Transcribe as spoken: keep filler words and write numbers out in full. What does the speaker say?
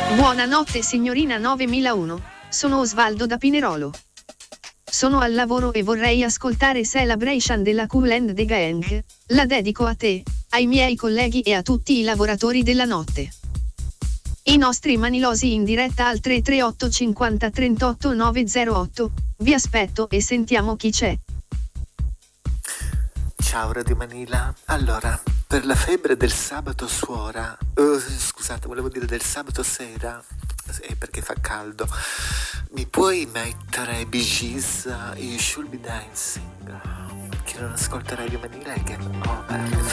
Buonanotte signorina novemilauno, sono Osvaldo da Pinerolo. Sono al lavoro e vorrei ascoltare Celebration della Kool and the Gang, la dedico a te, ai miei colleghi e a tutti i lavoratori della notte. I nostri manilosi in diretta al tre tre otto cinquanta trentotto novecentootto, vi aspetto e sentiamo chi c'è. Ciao Radio Manila, allora, per la febbre del sabato suora, uh, scusate, volevo dire del sabato sera, eh, perché fa caldo, mi puoi mettere Bee Gees, uh, You Should Be Dancing? Chi non ascolta Radio Manila è che... Oh, beh,